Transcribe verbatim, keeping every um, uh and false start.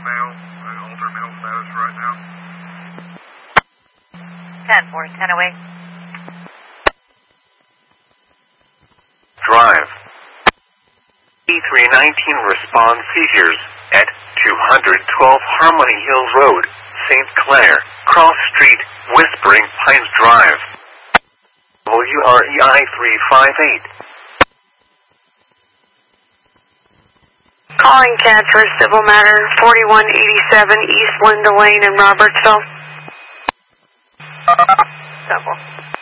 mail, uh, alter mail status right now. ten four, ten oh eight. Drive. E three nineteen responds seizures at two twelve Harmony Hills Road, Saint Clair, Cross Street, Whispering Pines Drive. W R E I three five eight. Calling C A D for a civil matter, forty-one eighty-seven East Linda Lane in Robertsville. Double.